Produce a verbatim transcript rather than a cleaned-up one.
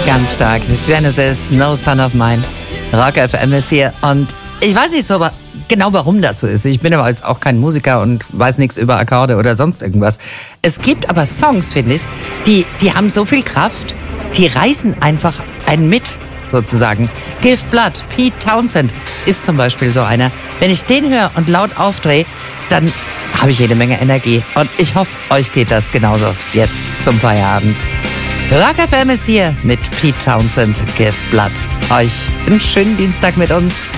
Ganz stark. Genesis, No Son of Mine. Rock F M ist hier und ich weiß nicht so genau, warum das so ist. Ich bin aber jetzt auch kein Musiker und weiß nichts über Akkorde oder sonst irgendwas. Es gibt aber Songs, finde ich, die, die haben so viel Kraft, die reißen einfach einen mit, sozusagen. Give Blood, Pete Townsend ist zum Beispiel so einer. Wenn ich den höre und laut aufdrehe, dann habe ich jede Menge Energie. Und ich hoffe, euch geht das genauso jetzt zum Feierabend. Rock F M ist hier mit Pete Townsend, Give Blood. Euch einen schönen Dienstag mit uns.